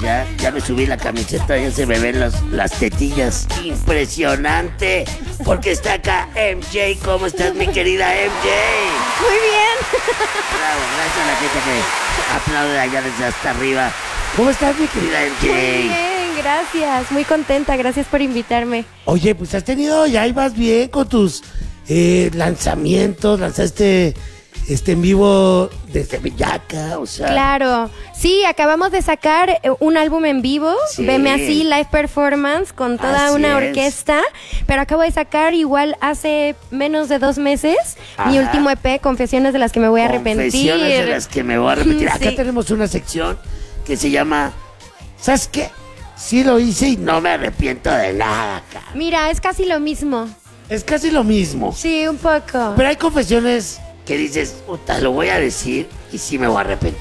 ya me subí la camiseta, ya se me ven las tetillas. Impresionante, porque está acá MJ. ¿Cómo estás, mi querida MJ? Muy bien. Bravo, gracias a la gente que aplaude allá desde hasta arriba. ¿Cómo estás, mi querida MJ? Muy bien, gracias. Muy contenta, gracias por invitarme. Oye, pues has tenido, ya ibas bien con tus lanzamientos, lanzaste en vivo desde Bellaca, o sea. Claro, sí, acabamos de sacar un álbum en vivo, Sí. Veme Así, live performance, con toda Así una es. orquesta, pero acabo de sacar igual hace menos de 2 meses mi Ajá. último EP, Confesiones de las que me voy a arrepentir. Confesiones de las que me voy a arrepentir. Acá Sí. tenemos una sección que se llama, ¿sabes qué? Sí lo hice y no me arrepiento de nada, cara. Mira, es casi lo mismo. Es casi lo mismo. Sí, un poco. Pero hay confesiones que dices, puta, lo voy a decir y sí me voy a arrepentir.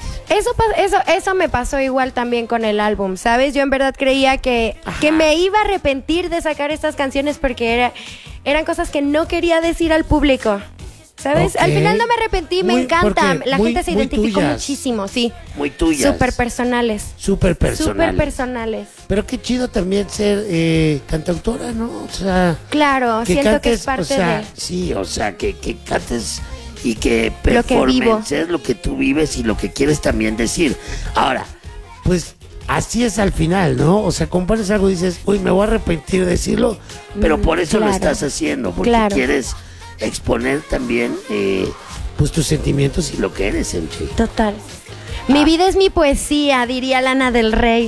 Eso me pasó igual también con el álbum, ¿sabes? Yo en verdad creía que me iba a arrepentir de sacar estas canciones porque eran cosas que no quería decir al público, ¿sabes? Ok. Al final no me arrepentí, me Muy- encanta. porque La muy- gente se muy identificó tuyas. muchísimo, sí. Muy tuyas. Súper personales. Súper personal. Súper personales. Pero qué chido también ser cantautora, ¿no? O sea, Claro, que siento cantes, que es parte o sea, de... sí, o sea, que cantes y que Lo que vivo. performances lo que tú vives y lo que quieres también decir. Ahora, pues así es al final, ¿no? O sea, compones algo y dices, uy, me voy a arrepentir de decirlo, pero por eso lo claro. estás haciendo, porque Claro. quieres exponer también pues tus sentimientos y lo que eres, MJ. Total. Mi vida es mi poesía, diría Lana del Rey.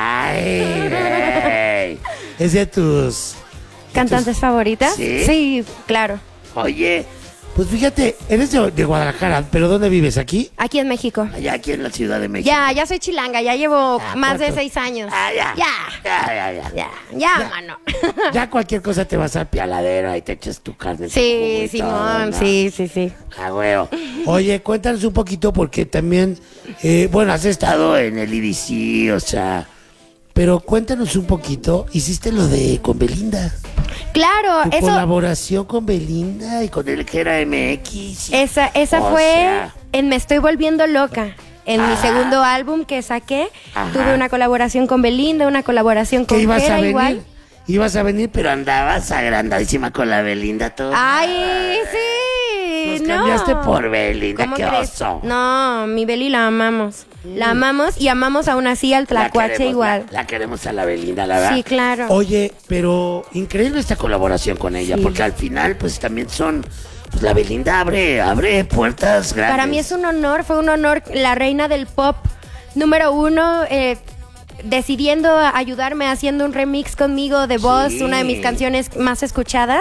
Ay, güey. Es de tus... ¿Cantantes favoritas? ¿Sí? Sí, claro. Oye, pues fíjate, eres de Guadalajara, pero ¿dónde vives? ¿Aquí? Aquí en México. Allá, aquí en la Ciudad de México. Ya soy chilanga, ya llevo Ah, más de ¿cuánto? 6 años. Ah, ya. Ya, Ya. mano. Ya cualquier cosa te vas al pialadero y te echas tu carne. Sí, Simón, sí. Ah, huevo. Oye, cuéntanos un poquito porque también, bueno, has estado en el IDC, o sea, pero cuéntanos un poquito, hiciste lo de con Belinda, Claro, tu eso, colaboración con Belinda y con el que era MX. esa O fue sea. en Me Estoy Volviendo Loca. En mi segundo álbum que saqué, Ajá. tuve una colaboración con Belinda, una colaboración con que ibas a Jera venir, igual. ibas a venir, pero andabas agrandadísima con la Belinda todo. ¡Ay, sí! Nos no. cambiaste por Belinda, ¿Cómo qué crees? oso. No, mi Beli la amamos. La amamos y amamos aún así al La Tlacuache queremos, igual. La queremos a la Belinda, la verdad. Sí, claro. Oye, pero increíble esta colaboración con ella, Sí. porque al final, pues también son. Pues la Belinda abre puertas grandes. Para mí es un honor, fue un honor, la reina del pop número 1, decidiendo ayudarme haciendo un remix conmigo de Voz, Sí. una de mis canciones más escuchadas.